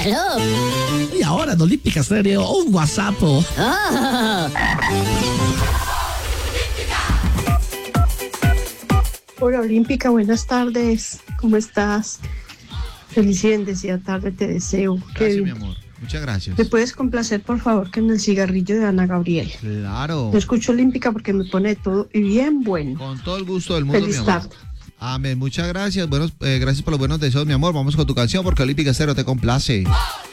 Aló. Y ahora en Olímpica Stereo, un WhatsApp. Oh. Hola Olímpica, buenas tardes. ¿Cómo estás? Feliz y bendecida tarde te deseo. Gracias, mi amor. Muchas gracias. ¿Me puedes complacer, por favor, que en el cigarrillo de Ana Gabriel? Claro. Yo escucho Olímpica porque me pone de todo y bien bueno. Con todo el gusto del mundo, Feliz mi amor. tarde. Amén. Muchas gracias. Gracias por los buenos deseos, mi amor. Vamos con tu canción porque Olímpica Estéreo te complace.